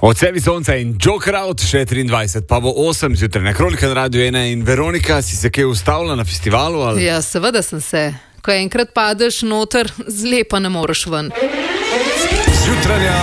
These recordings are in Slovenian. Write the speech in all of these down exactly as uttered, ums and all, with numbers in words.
Od sebi sonca in Joker Out, še triindvajset, pa bo osem zjutraj na Kronika na Radio ena. In Veronika, si se kaj ustavila na festivalu? Ali? Ja, seveda sem se. Ko enkrat padeš noter, zlepa ne moreš ven. Zjutranja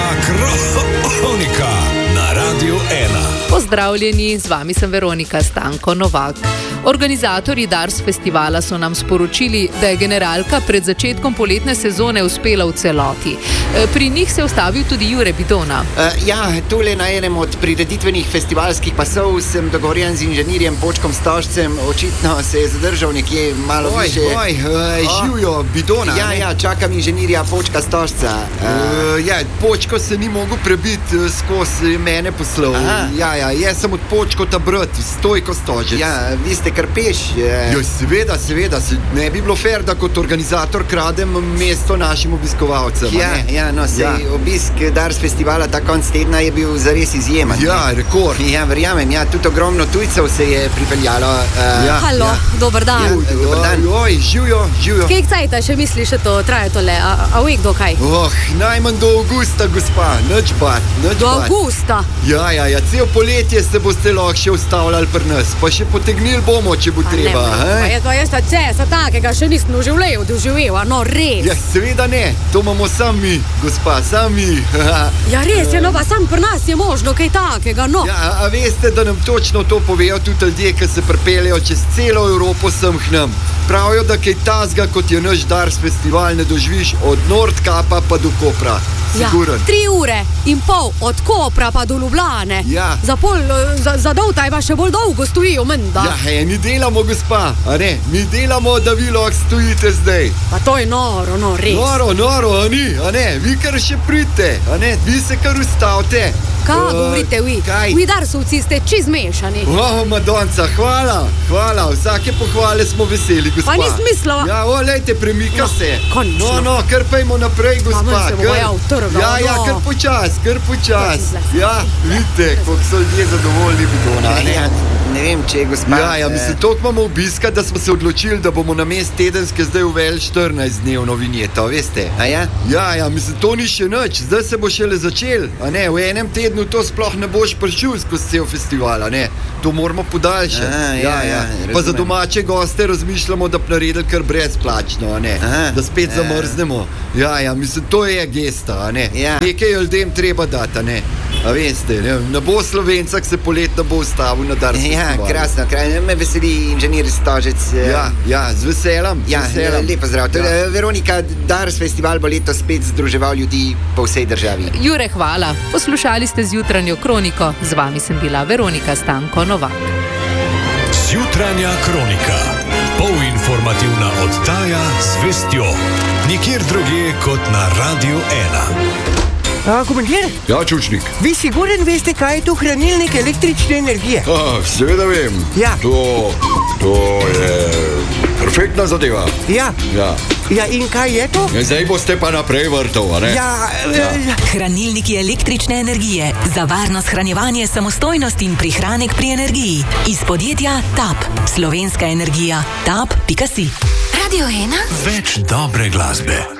Kronika na Radio ena. Pozdravljeni, z vami sem Veronika Stanko Novak. Organizatorji Dars festivala so nam sporočili, da je generalka pred začetkom poletne sezone uspela v celoti. Pri njih se je ustavil tudi Jure Bidona. Uh, ja, tole na enem od prireditvenih festivalskih pasov sem dogovorjen z inženirjem Počkom Stožcem. Očitno se je zadržal nekje malo oj, više. Oj, uh, živijo Bidona. Ja, ja, čakam inženirja Počka Stožca. Uh, uh, ja, Počko se ni mogel prebiti uh, skozi mene poslov. Ja, ja, jaz sem od Počko ta brat, Stojko Stožec. Ja, vi ste kar peš. Uh... Jo, seveda, seveda, se ne bi bilo fair, da kot organizator kradem mesto našim obiskovalcem. Ja, ja, no, sej ja. Obisk Dars festivala ta konc tedna je bil zares izjemen. Ja, rekord. Ja, verjamem, ja, tudi ogromno tujcev se je pripeljalo. Uh, ja. Halo, ja. dober dan. Ja, dober dan. Oj, živijo, živijo. Kaj cajta še misliš, da to traje tole? A, a uvijek do kaj? Oh, najmanj do avgusta, gospa. Nič bat, nič Do bat. avgusta? Ja, ja, ja, cel poletje se boste lahko še ustavljali pri nas, pa še potegnili bomo, če bo A treba. Ne, pa jaz pa jaz ta česa takega še nisem v življenju doživel, a no res. Ja, seveda ne, to imamo sami, gospa, sami. Ja, res je, no pa sam pri nas je možno kaj takega, no. Ja, a veste, da nam točno to povejo tudi ljudje, ki se pripeljejo čez celo Evropo sem k nam. Pravijo, da kaj tazga, kot je naš Dars festival, ne doživiš od Nordkapa pa do Kopra. Siguren. Ja, tri ure in pol od Kopra pa do Ljubljane. Ja. Za pol, za, za doltaj pa še bolj dolgo stojijo, menda. Ja, hej, mi delamo, gospa, a ne, mi delamo, da vi lahko stojite zdaj. Pa to je noro, no, res. Noro, noro, a ni, a ne, vi kar še pridite, a ne, vi se kar ustavite. Kaj Uh, govorite vi? kaj? Vi Darsovci ste čez mešani. Oh, Madonca, hvala, hvala, vsake pohvale smo veseli, gospa. Pa nisem mislila. Ja, o, lejte, premika No, se. končno. No, no, kar pejmo naprej, gospa. ven se bo kar- ja utrgal, Ja, ja, no. kar počas, kar počas. To si zle. Ja, vidite, koliko so ljudje zadovoljni, Bidona. ne? Ja, ne vem, če je gospa. Ja, ja, mislim, toliko imamo obiska, da smo se odločili, da bomo na mest tedenske zdaj uveli štirinajstdnevno vinjeto, veste? A ja? Ja, ja, mislim, to ni še nič, zdaj se bo šele začel, a ne, v enem tednu to sploh ne boš prišel skozi cel festival, a ne, to moramo podaljšati. A, ja, ja, Pa za razumem. domače goste razmišljamo, da bi naredili kar brezplačno, a ne, Aha, da spet ja. zamrznemo. Ja, ja, mislim, to je gesta, a ne, Ja. nekaj ljudem treba dati, a ne, a veste, ne, ne bo Slovenca, ki se polet ne bo ustavil na Dars Ja, festivalu. krasno, krasno. Me veseli inženir Stožec. eh, Ja, ja, z veseljem, z Ja, veseljem. lepo zdrav. Ja. Ja. Veronika, Dars festival bo letos spet združeval ljudi po vsej državi. Jure, hvala. Poslušali ste Zjutranjo Kroniko. Z vami sem bila Veronika Stanko Novak. Zjutranja Kronika. Polinformativna oddaja z vestjo. Nikjer drugje kot na Radio ena. A, komandir, Ja, Čučnik. vi siguren veste, kaj je to hranilnik električne energije? Ah, seveda vem. Ja. To, to je perfektna zadeva. Ja, Ja. ja in kaj je to? Zdaj boste pa naprej vrtov, a ne? Ja, ja. Hranilniki električne energije za varno shranjevanje, samostojnost in prihranek pri energiji. Iz podjetja TAP. Slovenska energija. tap pika si. Radio ena. Več dobre glasbe.